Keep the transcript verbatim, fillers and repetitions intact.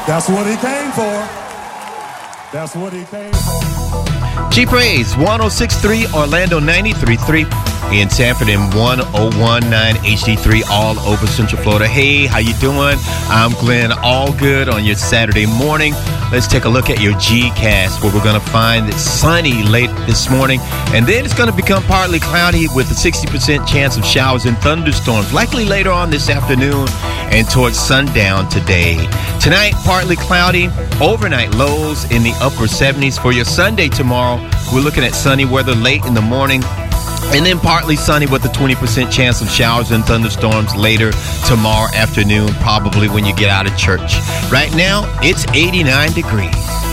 That's what he came for. That's what he came for. G-Praise, one oh six point three, Orlando ninety-three point three, in Sanford, and one oh one point nine H D three all over Central Florida. Hey, how you doing? I'm Glenn. All good on your Saturday morning. Let's take a look at your G-Cast, where we're going to find it's sunny late this morning, and then it's going to become partly cloudy with a sixty percent chance of showers and thunderstorms, likely later on this afternoon and towards sundown today. Tonight, partly cloudy, overnight lows in the upper seventies. For your Sunday tomorrow, we're looking at sunny weather late in the morning, and then partly sunny with a twenty percent chance of showers and thunderstorms later tomorrow afternoon, probably when you get out of church. Right now, it's eighty-nine degrees.